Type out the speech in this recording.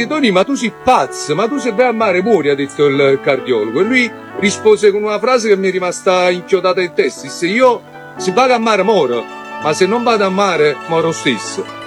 Tony, ma tu sei pazzo, ma tu se vai a mare muori, ha detto il cardiologo. E lui rispose con una frase che mi è rimasta inchiodata in testa, disse io se vado a mare moro, ma se non vado a mare moro stesso.